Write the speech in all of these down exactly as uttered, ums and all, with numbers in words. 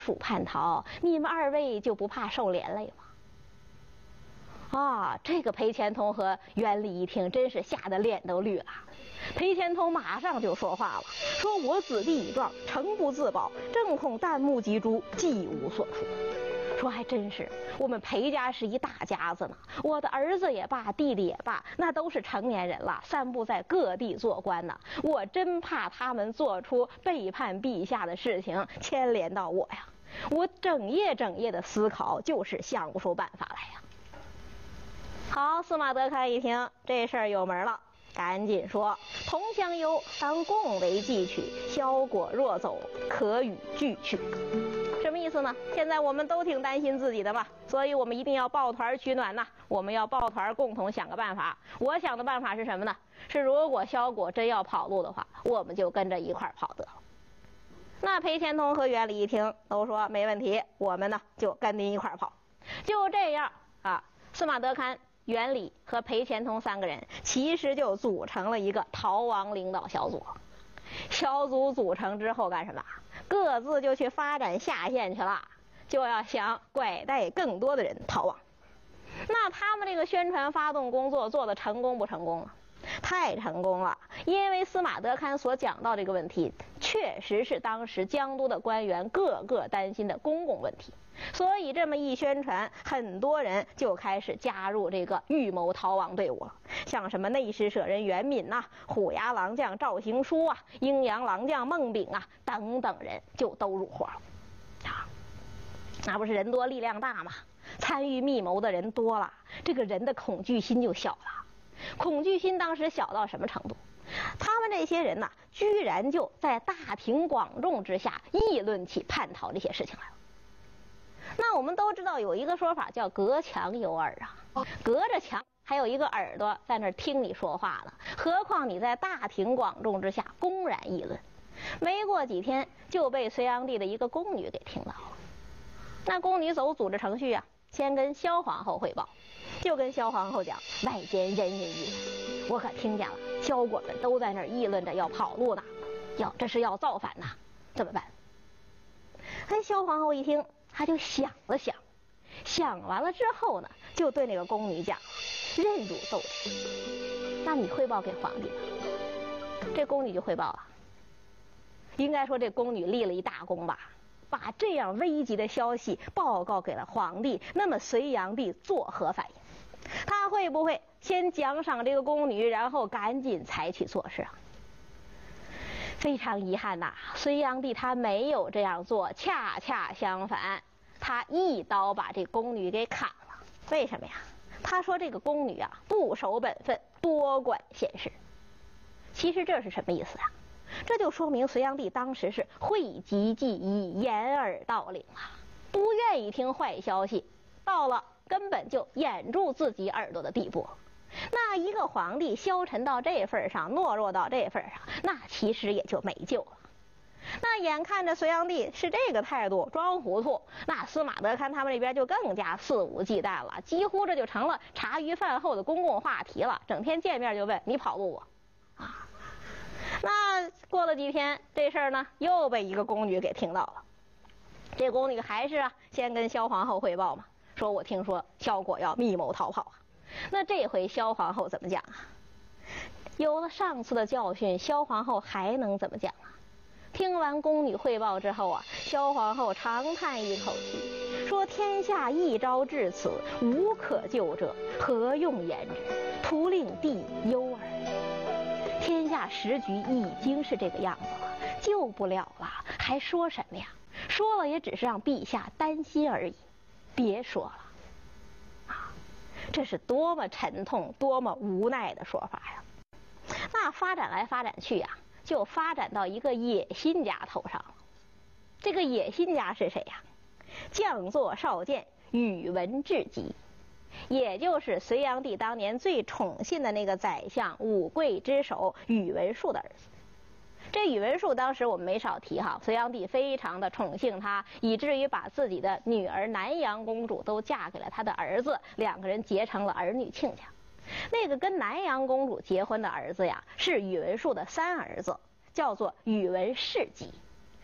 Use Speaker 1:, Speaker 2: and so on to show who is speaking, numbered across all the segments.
Speaker 1: 蜀叛逃，你们二位就不怕受连累吗？啊，这个裴虔通和袁礼一听，真是吓得脸都绿了。裴虔通马上就说话了，说我子弟已壮，诚不自保，正恐弹幕及诛，计无所出。说还真是，我们裴家是一大家子呢，我的儿子也罢，弟弟也罢，那都是成年人了，散布在各地做官呢。我真怕他们做出背叛陛下的事情，牵连到我呀。我整夜整夜的思考，就是想不出办法来呀。好，司马德堪一听这事儿有门了，赶紧说：同乡忧，当共为计取。萧果若走，可与俱去。什么意思呢？现在我们都挺担心自己的嘛，所以我们一定要抱团取暖呐。我们要抱团共同想个办法。我想的办法是什么呢？是如果萧果真要跑路的话，我们就跟着一块儿跑得了。那裴虔通和袁礼一听都说没问题，我们呢就跟您一块儿跑。就这样啊，司马德堪、袁礼和裴虔通三个人其实就组成了一个逃亡领导小组。小组组成之后干什么？各自就去发展下线去了，就要想拐带更多的人逃亡。那他们这个宣传发动工作做得成功不成功啊？太成功了，因为司马德堪所讲到这个问题，确实是当时江都的官员个个担心的公共问题。所以这么一宣传，很多人就开始加入这个预谋逃亡队伍了。像什么内侍舍人袁敏呐、啊、虎牙郎将赵行书啊、阴阳郎将孟炳啊等等人就都入伙了。啊，那不是人多力量大吗？参与密谋的人多了，这个人的恐惧心就小了。恐惧心当时小到什么程度？他们这些人呐、啊，居然就在大庭广众之下议论起叛逃这些事情来了。那我们都知道有一个说法叫隔墙有耳啊，隔着墙还有一个耳朵在那儿听你说话呢，何况你在大庭广众之下公然议论。没过几天就被隋炀帝的一个宫女给听到了。那宫女走组织程序啊，先跟萧皇后汇报，就跟萧皇后讲，外间人云亦云，我可听见了，萧果们都在那儿议论着要跑路呢，要这是要造反呐，怎么办？哎，萧皇后一听，他就想了想，想完了之后呢，就对那个宫女讲，任汝奏之，那你汇报给皇帝吧。这宫女就汇报了。应该说这宫女立了一大功吧，把这样危急的消息报告给了皇帝。那么隋炀帝作何反应？他会不会先奖赏这个宫女，然后赶紧采取措施啊？非常遗憾呐，隋炀帝他没有这样做，恰恰相反，他一刀把这宫女给砍了。为什么呀？他说这个宫女啊不守本分，多管闲事。其实这是什么意思啊？这就说明隋炀帝当时是讳疾忌医，掩耳盗铃啊，不愿意听坏消息，到了根本就掩住自己耳朵的地步。那一个皇帝消沉到这份上，懦弱到这份上，那其实也就没救了。那眼看着隋炀帝是这个态度，装糊涂，那司马德堪他们这边就更加肆无忌惮了，几乎这就成了茶余饭后的公共话题了，整天见面就问你跑路啊啊！那过了几天，这事儿呢又被一个宫女给听到了。这宫女还是啊，先跟萧皇后汇报嘛，说我听说萧果要密谋逃跑啊。那这回萧皇后怎么讲啊？有了上次的教训，萧皇后还能怎么讲啊？听完宫女汇报之后啊，萧皇后长叹一口气，说天下一朝至此，无可救者，何用言之？徒令帝忧耳。天下时局已经是这个样子了，救不了了，还说什么呀？说了也只是让陛下担心而已，别说了啊！这是多么沉痛、多么无奈的说法呀！那发展来发展去呀、啊，就发展到一个野心家头上了。这个野心家是谁呀？将作少监，宇文智及，也就是隋炀帝当年最宠信的那个宰相武贵之首宇文述的儿子。这宇文述当时我们没少提哈，隋炀帝非常的宠幸他，以至于把自己的女儿南阳公主都嫁给了他的儿子，两个人结成了儿女亲家。那个跟南阳公主结婚的儿子呀，是宇文述的三儿子，叫做宇文士及。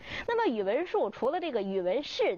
Speaker 1: 那么语文术除了这个语文试